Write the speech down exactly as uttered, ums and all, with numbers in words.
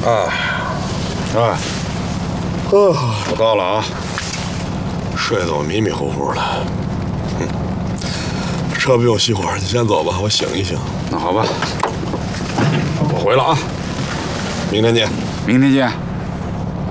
啊，哎，呃，我到了啊，睡得我迷迷糊糊的。嗯，车不用熄火，你先走吧，我醒一醒。 那好吧， 我回了啊，明天见。 明天见。